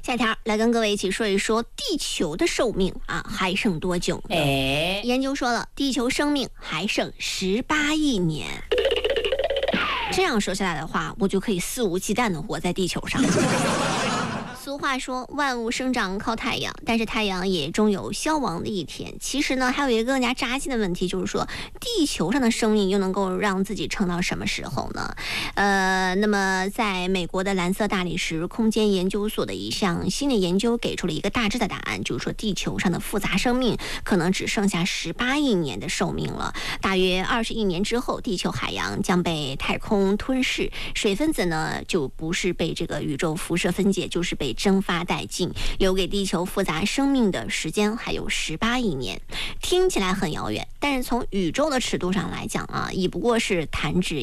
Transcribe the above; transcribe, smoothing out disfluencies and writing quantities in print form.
下条来跟各位一起说一说地球的寿命啊，还剩多久呢？研究说了，地球生命还剩18亿年。这样说下来的话，我就可以肆无忌惮的活在地球上。俗话说万物生长靠太阳，但是太阳也终有消亡的一天。其实呢，还有一个更加扎心的问题，就是说地球上的生命又能够让自己撑到什么时候呢？那么在美国的蓝色大理石空间研究所的一项新的研究给出了一个大致的答案，就是说地球上的复杂生命可能只剩下18亿年的寿命了。大约20亿年之后，地球海洋将被太空吞噬，水分子呢就不是被这个宇宙辐射分解，就是被蒸发殆尽，留给地球复杂生命的时间还有18亿年。听起来很遥远，但是从宇宙的尺度上来讲啊，已不过是弹指